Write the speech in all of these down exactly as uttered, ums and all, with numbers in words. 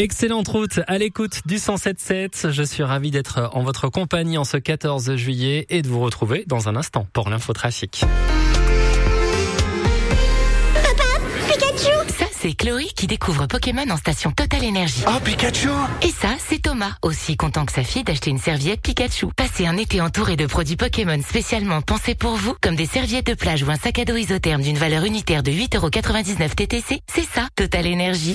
Excellente route à l'écoute du cent sept sept. Je suis ravi d'être en votre compagnie en ce quatorze juillet et de vous retrouver dans un instant pour l'infotrafic. C'est Chloé qui découvre Pokémon en station Total Énergie. Oh, Pikachu! Et ça, c'est Thomas, aussi content que sa fille d'acheter une serviette Pikachu. Passez un été entouré de produits Pokémon spécialement pensés pour vous, comme des serviettes de plage ou un sac à dos isotherme d'une valeur unitaire de huit euros quatre-vingt-dix-neuf T T C. C'est ça, Total Énergie.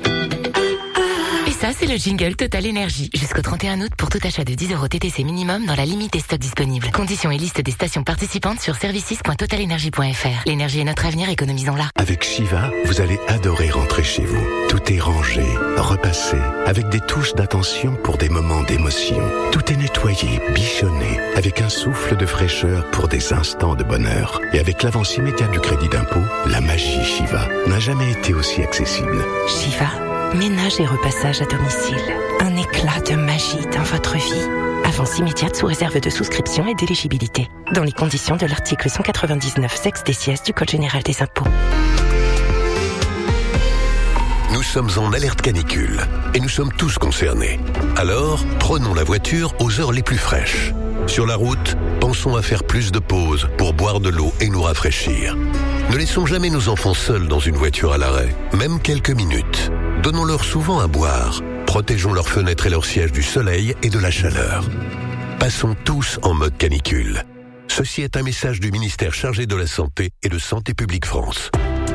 Et ça, c'est le jingle Total Énergie. Jusqu'au trente et un août pour tout achat de dix euros T T C minimum dans la limite des stocks disponibles. Conditions et liste des stations participantes sur services point total énergie point f r. L'énergie est notre avenir, économisons-la. Avec Shiva, vous allez adorer rentrer chez vous. Tout est rangé, repassé, avec des touches d'attention pour des moments d'émotion. Tout est nettoyé, bichonné, avec un souffle de fraîcheur pour des instants de bonheur. Et avec l'avance immédiate du crédit d'impôt, la magie Shiva n'a jamais été aussi accessible. Shiva, ménage et repassage à domicile. Un éclat de magie dans votre vie. Avance immédiate sous réserve de souscription et d'éligibilité. Dans les conditions de l'article cent quatre-vingt-dix-neuf sexe D C S du Code général des impôts. Nous sommes en alerte canicule et nous sommes tous concernés. Alors, prenons la voiture aux heures les plus fraîches. Sur la route, pensons à faire plus de pauses pour boire de l'eau et nous rafraîchir. Ne laissons jamais nos enfants seuls dans une voiture à l'arrêt, même quelques minutes. Donnons-leur souvent à boire. Protégeons leurs fenêtres et leurs sièges du soleil et de la chaleur. Passons tous en mode canicule. Ceci est un message du ministère chargé de la Santé et de Santé publique France.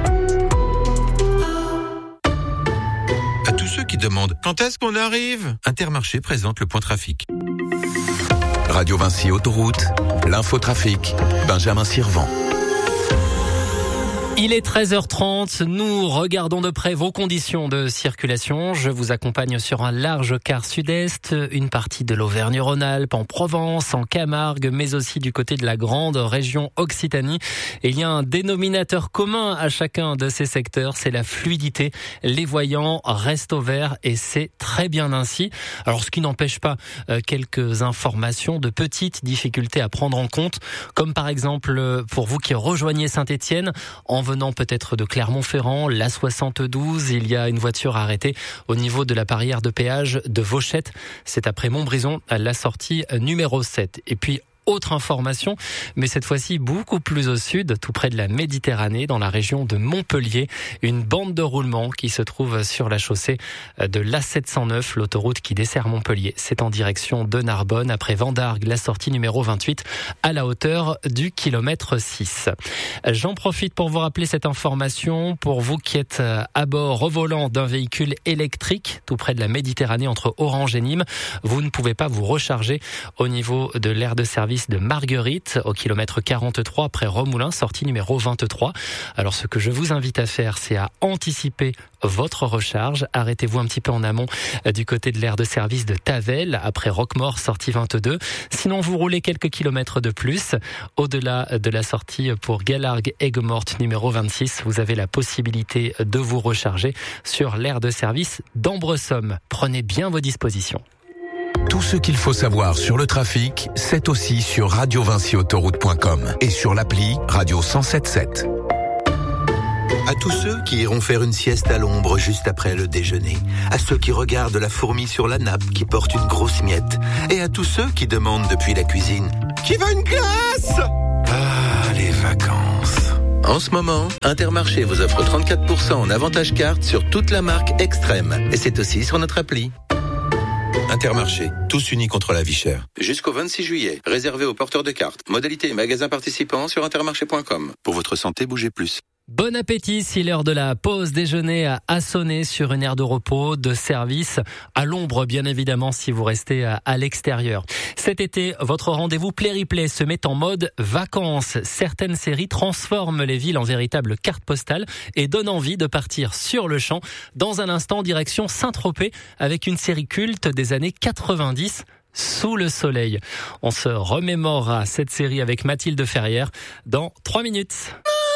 À tous ceux qui demandent quand est-ce qu'on arrive, Intermarché présente le point trafic. Radio Vinci Autoroute, l'infotrafic, Benjamin Sirvent. Il est treize heures trente, nous regardons de près vos conditions de circulation. Je vous accompagne sur un large quart sud-est, une partie de l'Auvergne-Rhône-Alpes, en Provence, en Camargue, mais aussi du côté de la grande région Occitanie. Et il y a un dénominateur commun à chacun de ces secteurs, c'est la fluidité. Les voyants restent au vert et c'est très bien ainsi. Alors ce qui n'empêche pas euh, quelques informations de petites difficultés à prendre en compte, comme par exemple pour vous qui rejoignez Saint-Étienne, en venant peut-être de Clermont-Ferrand, l'A soixante-douze, il y a une voiture arrêtée au niveau de la barrière de péage de Vauchette. C'est après Montbrison, à la sortie numéro sept. Et puis, autre information, mais cette fois-ci beaucoup plus au sud, tout près de la Méditerranée, dans la région de Montpellier. Une bande de roulement qui se trouve sur la chaussée de l'A sept cent neuf, l'autoroute qui dessert Montpellier. C'est en direction de Narbonne, après Vendargues, la sortie numéro vingt-huit, à la hauteur du kilomètre six. J'en profite pour vous rappeler cette information, pour vous qui êtes à bord au volant d'un véhicule électrique, tout près de la Méditerranée, entre Orange et Nîmes. Vous ne pouvez pas vous recharger au niveau de l'aire de service de Marguerite, au kilomètre quarante-trois, près Romoulin, sortie numéro vingt-trois. Alors ce que je vous invite à faire, c'est à anticiper votre recharge. Arrêtez-vous un petit peu en amont du côté de l'aire de service de Tavel, après Roquemort, sortie vingt-deux. Sinon, vous roulez quelques kilomètres de plus. Au-delà de la sortie pour Galargues, Aigues-Mortes, numéro vingt-six, vous avez la possibilité de vous recharger sur l'aire de service d'Ambresomme. Prenez bien vos dispositions. Tout ce qu'il faut savoir sur le trafic, c'est aussi sur radio vinci autoroute point com et sur l'appli Radio cent sept sept. À tous ceux qui iront faire une sieste à l'ombre juste après le déjeuner, à ceux qui regardent la fourmi sur la nappe qui porte une grosse miette, et à tous ceux qui demandent depuis la cuisine « Qui veut une glace ?» Ah, les vacances. En ce moment, Intermarché vous offre trente-quatre pour cent en avantage carte sur toute la marque Extrême. Et c'est aussi sur notre appli. Intermarché, tous unis contre la vie chère. Jusqu'au vingt-six juillet, réservé aux porteurs de cartes. Modalité et magasins participants sur intermarché point com. Pour votre santé, bougez plus. Bon appétit si l'heure de la pause déjeuner a sonné sur une aire de repos, de service, à l'ombre bien évidemment si vous restez à, à l'extérieur. Cet été, votre rendez-vous Play-Replay se met en mode vacances. Certaines séries transforment les villes en véritables cartes postales et donnent envie de partir sur le champ. Dans un instant, direction Saint-Tropez avec une série culte des années quatre-vingt-dix. Sous le soleil. On se remémorera cette série avec Mathilde Ferrière dans trois minutes.